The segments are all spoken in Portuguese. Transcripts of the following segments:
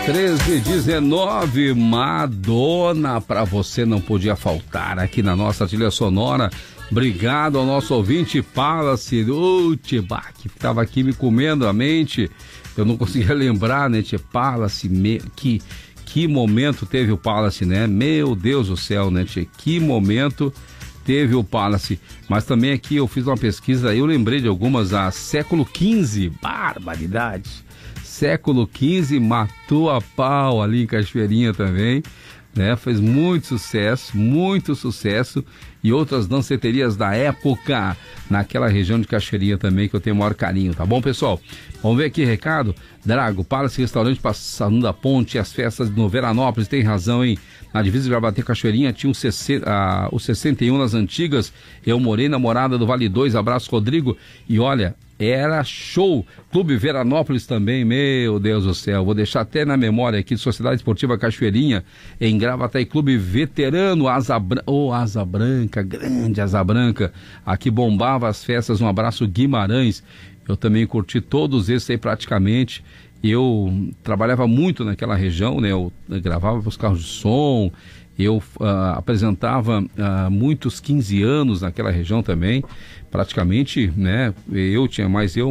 13h19, Madonna, pra você não podia faltar aqui na nossa trilha sonora. Obrigado ao nosso ouvinte Palace, que estava aqui me comendo a mente. Eu não conseguia lembrar, né, Tchê Palace, que momento teve o Palace, né? Meu Deus do céu, né, Tchê? Que momento teve o Palace. Mas também aqui eu fiz uma pesquisa, eu lembrei de algumas, a século XV, barbaridade. Século XV matou a pau ali em Cachoeirinha também, né? Fez muito sucesso, e outras danceterias da época naquela região de Cachoeirinha também, que eu tenho o maior carinho, tá bom, pessoal? Vamos ver aqui, recado. Drago, Palace Restaurante passando da ponte, as festas no Veranópolis, tem razão, hein? Na divisa de Gravataí, Cachoeirinha, tinha o 61 nas antigas, eu morei na Morada do Vale 2, abraço, Rodrigo, e olha, era show. Clube Veranópolis também, meu Deus do céu, vou deixar até na memória aqui, Sociedade Esportiva Cachoeirinha, em Gravataí, Clube Veterano, Asa Branca, grande Asa Branca, aqui bombava as festas, um abraço, Guimarães. Eu também curti todos esses aí praticamente. Eu trabalhava muito naquela região, né? Eu gravava para os carros de som, eu apresentava muitos 15 anos naquela região também, praticamente, né? Eu tinha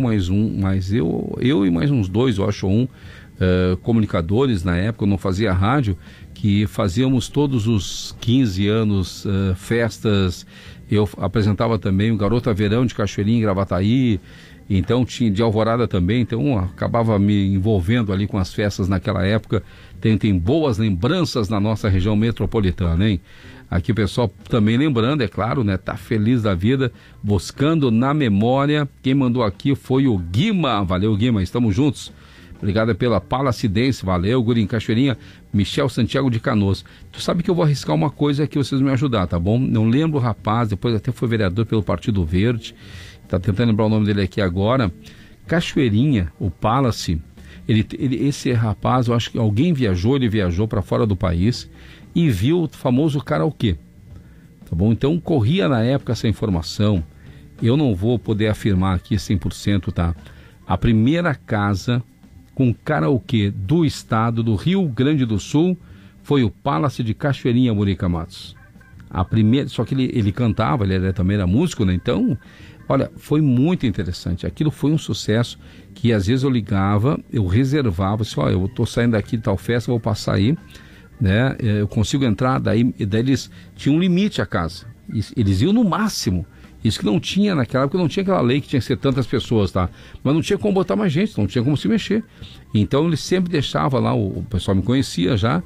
eu e mais uns dois, eu acho, comunicadores na época, eu não fazia rádio, que fazíamos todos os 15 anos festas. Eu apresentava também o Garota Verão de Cachoeirinha, em Gravataí. Então tinha de Alvorada também, então acabava me envolvendo ali com as festas naquela época. Tem boas lembranças na nossa região metropolitana, hein? Aqui o pessoal também lembrando, é claro, né? Tá feliz da vida, buscando na memória. Quem mandou aqui foi o Guima. Valeu, Guima, estamos juntos. Obrigado pela Palacidense, valeu, Guri em Cachoeirinha, Michel Santiago de Canoas. Tu sabe que eu vou arriscar uma coisa que vocês me ajudar, tá bom? Não lembro o rapaz, depois até foi vereador pelo Partido Verde. Tá tentando lembrar o nome dele aqui agora. Cachoeirinha, o Palace, esse rapaz, eu acho que ele viajou para fora do país e viu o famoso karaokê, tá bom? Então corria na época essa informação, eu não vou poder afirmar aqui 100%, tá? A primeira casa com karaokê do estado do Rio Grande do Sul foi o Palace de Cachoeirinha, Murica Matos. A primeira, só que ele cantava, também era músico, né? Então, olha, foi muito interessante. Aquilo foi um sucesso que às vezes eu ligava, eu reservava, assim, ó, eu tô saindo daqui de tal festa, vou passar aí, né? Eu consigo entrar, daí eles tinham um limite a casa. Eles iam no máximo. Isso que não tinha naquela época, não tinha aquela lei que tinha que ser tantas pessoas, tá? Mas não tinha como botar mais gente, não tinha como se mexer. Então ele sempre deixava lá, o pessoal me conhecia já,